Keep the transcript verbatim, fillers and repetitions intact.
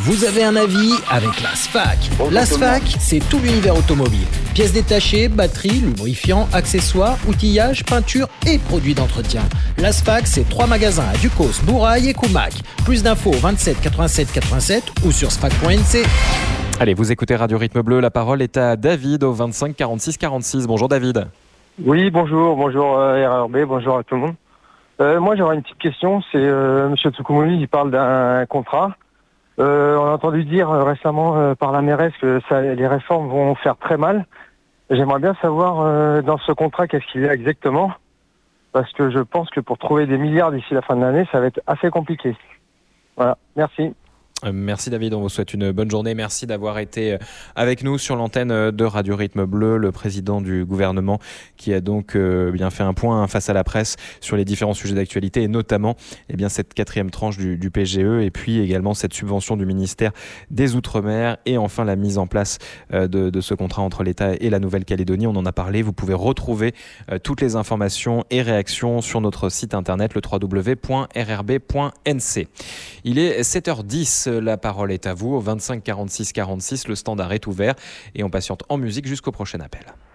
Vous avez un avis avec la SFAC. La SFAC, c'est tout l'univers automobile. Pièces détachées, batteries, lubrifiants, accessoires, outillage, peinture et produits d'entretien. La SFAC, c'est trois magasins à Ducos, Bourail et Coumac. Plus d'infos au vingt-sept quatre-vingt-sept quatre-vingt-sept ou sur sfac point n c. Allez, vous écoutez Radio Rythme Bleu. La parole est à David au vingt-cinq quarante-six quarante-six. Bonjour David. Oui, bonjour, bonjour euh, R R B, bonjour à tout le monde. Euh, moi, j'aurais une petite question. C'est euh, Monsieur Tsukumouli, il parle d'un contrat. Euh, on a entendu dire euh, récemment euh, par la mairesse que ça, les réformes vont faire très mal. J'aimerais bien savoir euh, dans ce contrat qu'est-ce qu'il y a exactement, parce que je pense que pour trouver des milliards d'ici la fin de l'année, ça va être assez compliqué. Voilà, merci. Merci David, on vous souhaite une bonne journée. Merci d'avoir été avec nous sur l'antenne de Radio Rythme Bleu, le président du gouvernement qui a donc euh, bien fait un point face à la presse sur les différents sujets d'actualité et notamment eh bien, cette quatrième tranche du, du P G E et puis également cette subvention du ministère des Outre-mer et enfin la mise en place euh, de, de ce contrat entre l'État et la Nouvelle-Calédonie. On en a parlé, vous pouvez retrouver euh, toutes les informations et réactions sur notre site internet le w w w point r r b point n c. Il est sept heures dix. La parole est à vous au vingt-cinq quarante-six quarante-six. Le standard est ouvert et on patiente en musique jusqu'au prochain appel.